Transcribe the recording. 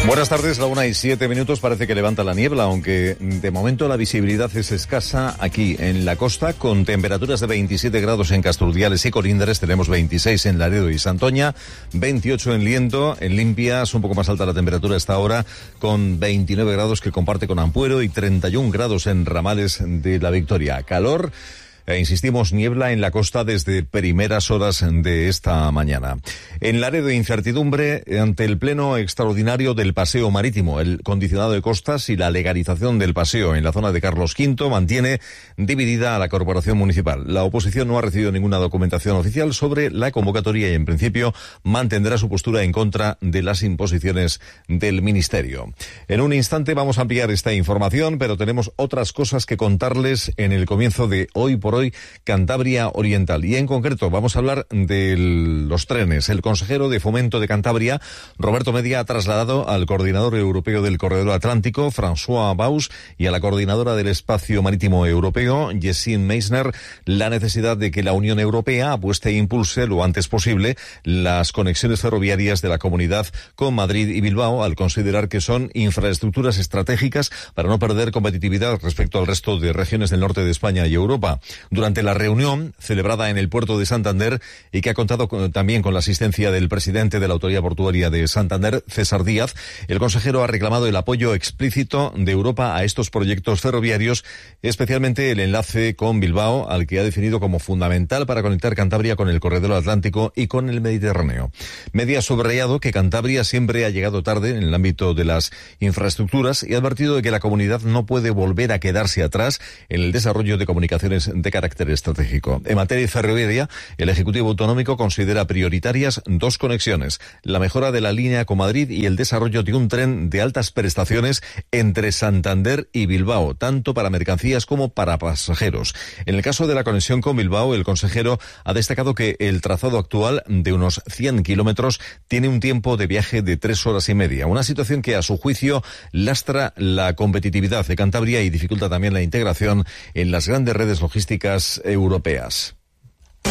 Buenas tardes, la 1:07. Parece que levanta la niebla, aunque de momento la visibilidad es escasa aquí en la costa, con temperaturas de 27 grados en Castrudiales y Colindres. Tenemos 26 en Laredo y Santoña, 28 en Liendo. En Limpias, un poco más alta la temperatura a esta hora, con 29 grados que comparte con Ampuero y 31 grados en Ramales de la Victoria. Calor. Insistimos, niebla en la costa desde primeras horas de esta mañana. En Laredo, incertidumbre ante el pleno extraordinario del paseo marítimo. El condicionado de costas y la legalización del paseo en la zona de Carlos V mantiene dividida a la corporación municipal. La oposición no ha recibido ninguna documentación oficial sobre la convocatoria y, en principio, mantendrá su postura en contra de las imposiciones del ministerio. En un instante vamos a ampliar esta información, pero tenemos otras cosas que contarles en el comienzo de Hoy por Hoy Cantabria Oriental. Y en concreto vamos a hablar de los trenes. El consejero de Fomento de Cantabria, Roberto Media, ha trasladado al coordinador europeo del Corredor Atlántico, François Baus, y a la coordinadora del Espacio Marítimo Europeo, Gesine Meissner, la necesidad de que la Unión Europea apueste e impulse lo antes posible las conexiones ferroviarias de la comunidad con Madrid y Bilbao, al considerar que son infraestructuras estratégicas para no perder competitividad respecto al resto de regiones del norte de España y Europa. Durante la reunión celebrada en el puerto de Santander y que ha contado también con la asistencia del presidente de la Autoridad Portuaria de Santander, César Díaz, el consejero ha reclamado el apoyo explícito de Europa a estos proyectos ferroviarios, especialmente el enlace con Bilbao, al que ha definido como fundamental para conectar Cantabria con el corredor atlántico y con el Mediterráneo. Media ha subrayado que Cantabria siempre ha llegado tarde en el ámbito de las infraestructuras y ha advertido de que la comunidad no puede volver a quedarse atrás en el desarrollo de comunicaciones de carácter estratégico. En materia ferroviaria, el Ejecutivo Autonómico considera prioritarias dos conexiones: la mejora de la línea con Madrid y el desarrollo de un tren de altas prestaciones entre Santander y Bilbao, tanto para mercancías como para pasajeros. En el caso de la conexión con Bilbao, el consejero ha destacado que el trazado actual, de unos 100 kilómetros, tiene un tiempo de viaje de 3 horas y media, una situación que, a su juicio, lastra la competitividad de Cantabria y dificulta también la integración en las grandes redes logísticas europeas.